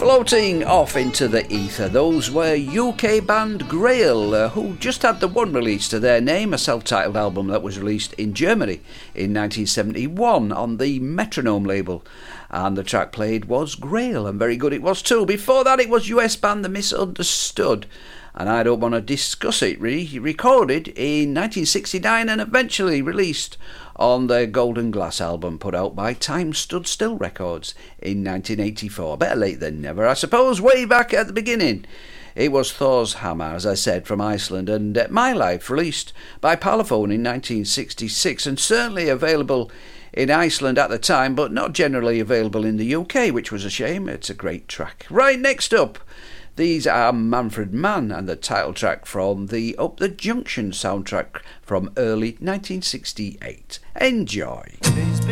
Floating off into the ether, those were UK band Grail, who just had the one release to their name, a self-titled album that was released in Germany in 1971 on the Metronome label. And the track played was Grail, and very good it was too. Before that it was US band The Misunderstood, and I Don't Want to Discuss It, recorded in 1969 and eventually released on their Golden Glass album put out by Time Stood Still Records in 1984. Better late than never, I suppose. Way back at the beginning, it was Thor's Hammer, as I said, from Iceland, and My Life, released by Parlophone in 1966, and certainly available in Iceland at the time, but not generally available in the UK, which was a shame. It's a great track. Right, next up, these are Manfred Mann and the title track from the Up the Junction soundtrack from early 1968. Enjoy.